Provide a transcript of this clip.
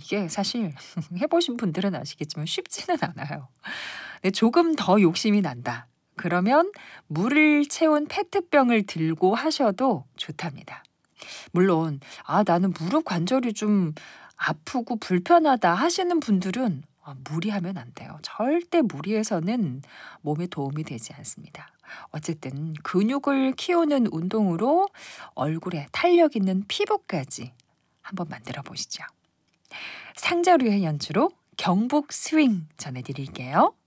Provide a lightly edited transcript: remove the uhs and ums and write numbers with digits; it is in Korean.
이게 사실 해보신 분들은 아시겠지만 쉽지는 않아요. 네, 조금 더 욕심이 난다. 그러면 물을 채운 페트병을 들고 하셔도 좋답니다. 물론 나는 무릎 관절이 좀 아프고 불편하다 하시는 분들은 무리하면 안 돼요. 절대 무리해서는 몸에 도움이 되지 않습니다. 어쨌든 근육을 키우는 운동으로 얼굴에 탄력 있는 피부까지 한번 만들어 보시죠. 상자류의 연주로 경북 스윙 전해드릴게요.